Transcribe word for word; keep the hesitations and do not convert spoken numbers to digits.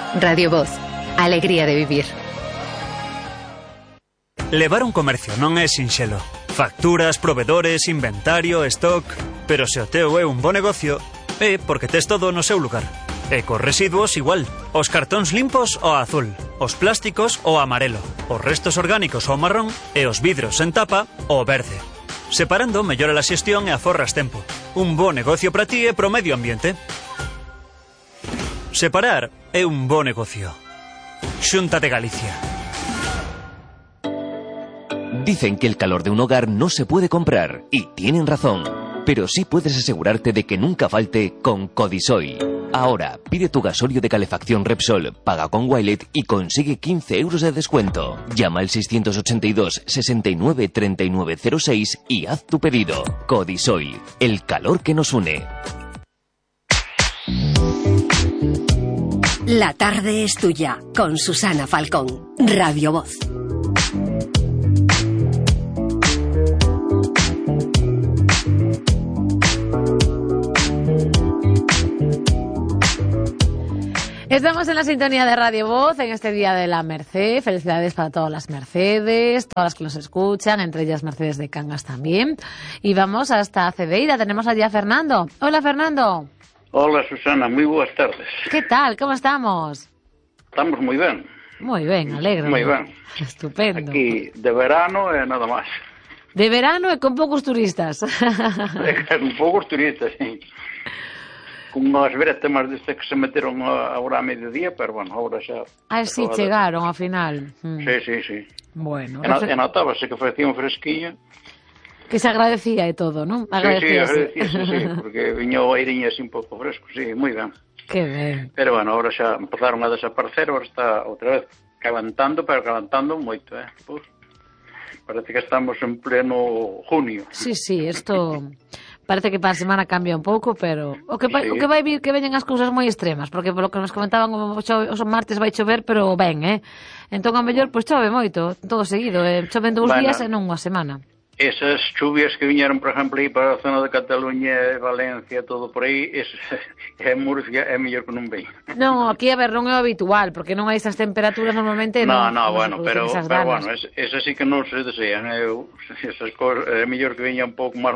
Radio Voz. Alegría de vivir. Levar un comercio non é sinxelo. Facturas, provedores, inventario, stock... Pero se o teu é un bo negocio, é porque tes todo no seu lugar. E cos residuos igual. Os cartóns limpos ao azul, os plásticos ao amarelo, os restos orgánicos ao marrón e os vidros en tapa ao verde. Separando mellora a xestión e aforras tempo. Un bo negocio para ti e pro medio ambiente. Separar é un bo negocio. Xunta de Galicia. Dicen que el calor de un hogar no se puede comprar, y tienen razón. Pero sí puedes asegurarte de que nunca falte con Codisoil. Ahora, pide tu gasóleo de calefacción Repsol, paga con Wilet y consigue quince euros de descuento. Llama al seiscientos ochenta y dos, sesenta y nueve, treinta y nueve cero seis y haz tu pedido. Codisoil, el calor que nos une. La tarde es tuya, con Susana Falcón, Radio Voz. Estamos en la sintonía de Radio Voz en este día de la Merced. Felicidades para todas las Mercedes, todas las que nos escuchan, entre ellas Mercedes de Cangas también. Y vamos hasta Cedeira. Tenemos allí a Fernando. Hola, Fernando. Hola, Susana. Muy buenas tardes. ¿Qué tal? ¿Cómo estamos? Estamos muy bien. Muy bien, alegro. Muy bien. Estupendo. Aquí de verano e nada más. De verano e con poucos turistas. Un poucos turistas, sí. Con unhas bretemas destas que se meteron agora a mediodía, pero bueno, agora xa... Ah, sí, chegaron ao final. Mm. Sí, sí, sí. Bueno. E, e notábase que facía un fresquillo. Que se agradecía e todo, non? Sí, sí, agradecía, sí, sí, porque viño o airiño así un pouco fresco, sí, moi ben. Que ben. Pero bueno, agora xa empezaron a desaparecer, agora está outra vez calentando, pero calentando moito, eh? Pues, parece que estamos en pleno junio. Sí, sí, isto... Parece que para a semana cambia un pouco, pero o que vai, sí. o que vai vir que veñen as cousas moi extremas, porque polo que nos comentaban o, chove, o martes vai chover, pero ben, eh? Entón, a mellor, pois chove moito, todo seguido, eh? Choven dous bueno, días e non unha semana. Esas chuvias que viñeron, por exemplo, aí para a zona de Cataluña, Valencia, todo por aí, es, é Murcia, é mellor que non ven. Non, aquí, a ver, non é habitual, porque non hai esas temperaturas normalmente. No, non, no, non bueno, pero, pero bueno, es, esas sí que non se desean, eh? Esas cosas, é mellor que veña un pouco máis